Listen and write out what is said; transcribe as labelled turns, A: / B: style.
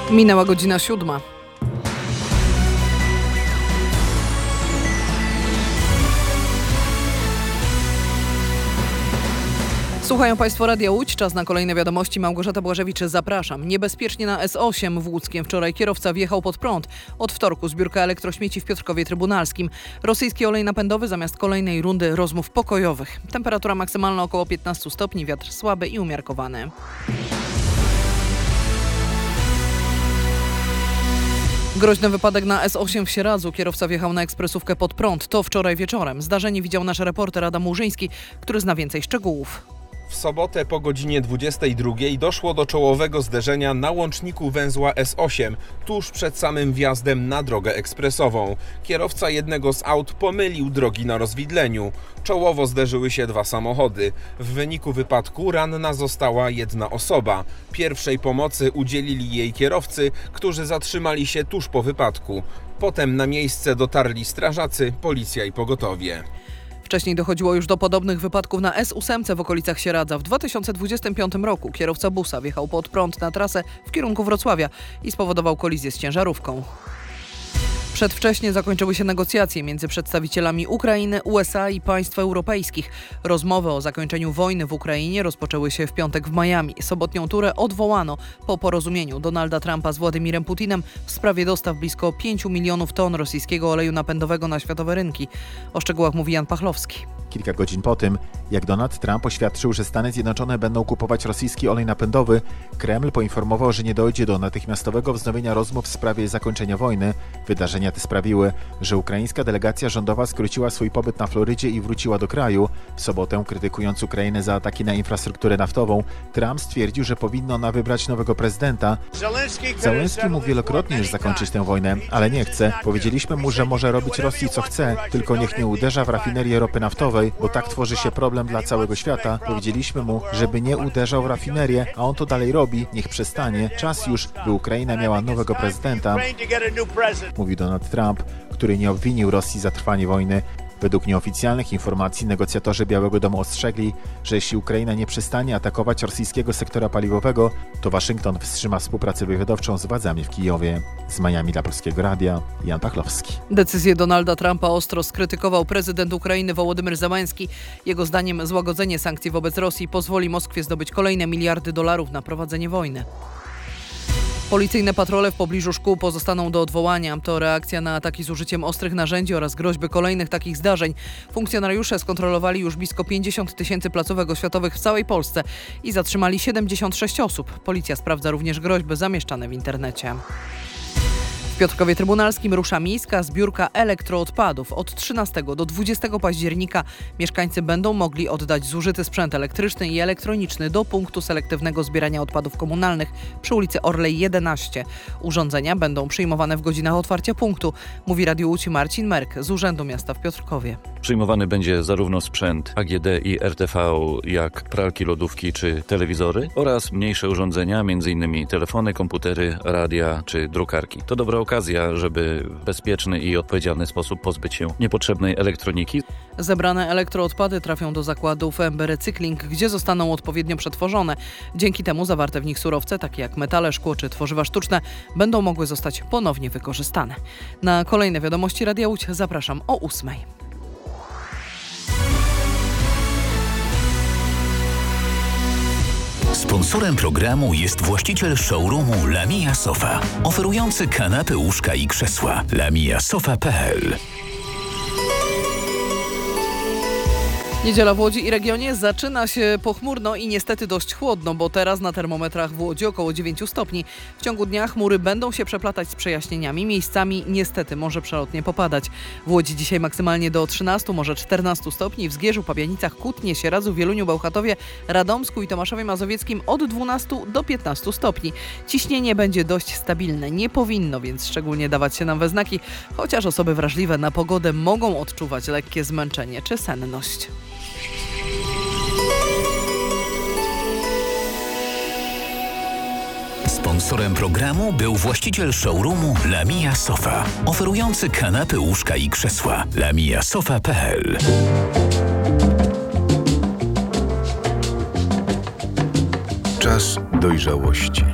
A: Minęła godzina 7. Słuchają Państwo Radia Łódź. Czas na kolejne wiadomości. Małgorzata Błażewicz, zapraszam. Niebezpiecznie na S8 w Łódzkiem. Wczoraj kierowca wjechał pod prąd. Od wtorku zbiórka elektrośmieci w Piotrkowie Trybunalskim. Rosyjski olej napędowy zamiast kolejnej rundy rozmów pokojowych. Temperatura maksymalna około 15 stopni, wiatr słaby i umiarkowany. Groźny wypadek na S8 w Sieradzu. Kierowca wjechał na ekspresówkę pod prąd. To wczoraj wieczorem. Zdarzenie widział nasz reporter Adam Murzyński, który zna więcej szczegółów.
B: W sobotę po godzinie 22 doszło do czołowego zderzenia na łączniku węzła S8, tuż przed samym wjazdem na drogę ekspresową. Kierowca jednego z aut pomylił drogi na rozwidleniu. Czołowo zderzyły się dwa samochody. W wyniku wypadku ranna została jedna osoba. Pierwszej pomocy udzielili jej kierowcy, którzy zatrzymali się tuż po wypadku. Potem na miejsce dotarli strażacy, policja i pogotowie.
A: Wcześniej dochodziło już do podobnych wypadków na S8 w okolicach Sieradza. W 2025 roku kierowca busa wjechał pod prąd na trasę w kierunku Wrocławia i spowodował kolizję z ciężarówką. Przedwcześnie zakończyły się negocjacje między przedstawicielami Ukrainy, USA i państw europejskich. Rozmowy o zakończeniu wojny w Ukrainie rozpoczęły się w piątek w Miami. Sobotnią turę odwołano po porozumieniu Donalda Trumpa z Władimirem Putinem w sprawie dostaw blisko 5 milionów ton rosyjskiego oleju napędowego na światowe rynki. O szczegółach mówi Jan Pachlowski.
C: Kilka godzin po tym, jak Donald Trump oświadczył, że Stany Zjednoczone będą kupować rosyjski olej napędowy, Kreml poinformował, że nie dojdzie do natychmiastowego wznowienia rozmów w sprawie zakończenia wojny. Wydarzenia te sprawiły, że ukraińska delegacja rządowa skróciła swój pobyt na Florydzie i wróciła do kraju. W sobotę, krytykując Ukrainę za ataki na infrastrukturę naftową, Trump stwierdził, że powinno ona wybrać nowego prezydenta. Zełenski mógł wielokrotnie już zakończyć tę wojnę, ale nie chce. Powiedzieliśmy mu, że może robić Rosji co chce, tylko niech nie uderza w rafinerię ropy naftowej, bo tak tworzy się problem dla całego świata. Powiedzieliśmy mu, żeby nie uderzał w rafinerię, a on to dalej robi, niech przestanie. Czas już, by Ukraina miała nowego prezydenta, mówi Donald Trump, który nie obwinił Rosji za trwanie wojny. Według nieoficjalnych informacji negocjatorzy Białego Domu ostrzegli, że jeśli Ukraina nie przestanie atakować rosyjskiego sektora paliwowego, to Waszyngton wstrzyma współpracę wywiadowczą z władzami w Kijowie. Z Miami dla Polskiego Radia, Jan Pachlowski.
A: Decyzję Donalda Trumpa ostro skrytykował prezydent Ukrainy Wołodymyr Zełenski. Jego zdaniem złagodzenie sankcji wobec Rosji pozwoli Moskwie zdobyć kolejne miliardy dolarów na prowadzenie wojny. Policyjne patrole w pobliżu szkół pozostaną do odwołania. To reakcja na ataki z użyciem ostrych narzędzi oraz groźby kolejnych takich zdarzeń. Funkcjonariusze skontrolowali już blisko 50 000 placówek oświatowych w całej Polsce i zatrzymali 76 osób. Policja sprawdza również groźby zamieszczane w internecie. W Piotrkowie Trybunalskim rusza miejska zbiórka elektroodpadów. Od 13 do 20 października mieszkańcy będą mogli oddać zużyty sprzęt elektryczny i elektroniczny do punktu selektywnego zbierania odpadów komunalnych przy ulicy Orlej 11. Urządzenia będą przyjmowane w godzinach otwarcia punktu, mówi Radiu Łódź Marcin Merk z Urzędu Miasta w Piotrkowie.
D: Przyjmowany będzie zarówno sprzęt AGD i RTV, jak pralki, lodówki czy telewizory oraz mniejsze urządzenia, m.in. telefony, komputery, radia czy drukarki. To dobra okazja, żeby w bezpieczny i odpowiedzialny sposób pozbyć się niepotrzebnej elektroniki.
A: Zebrane elektroodpady trafią do zakładów MB Recykling, gdzie zostaną odpowiednio przetworzone. Dzięki temu zawarte w nich surowce, takie jak metale, szkło czy tworzywa sztuczne, będą mogły zostać ponownie wykorzystane. Na kolejne wiadomości Radia Łódź zapraszam o 8:00.
E: Sponsorem programu jest właściciel showroomu Lamia Sofa, oferujący kanapy, łóżka i krzesła. lamiasofa.pl.
A: Niedziela w Łodzi i regionie zaczyna się pochmurno i niestety dość chłodno, bo teraz na termometrach w Łodzi około 9 stopni. W ciągu dnia chmury będą się przeplatać z przejaśnieniami. Miejscami niestety może przelotnie popadać. W Łodzi dzisiaj maksymalnie do 13, może 14 stopni. W Zgierzu, Pabianicach, Kutnie, Sieradzu, Wieluniu, Bełchatowie, Radomsku i Tomaszowie Mazowieckim od 12 do 15 stopni. Ciśnienie będzie dość stabilne. Nie powinno więc szczególnie dawać się nam we znaki, chociaż osoby wrażliwe na pogodę mogą odczuwać lekkie zmęczenie czy senność.
E: Sponsorem programu był właściciel showroomu Lamia Sofa, oferujący kanapy, łóżka i krzesła. lamiasofa.pl.
F: Czas dojrzałości.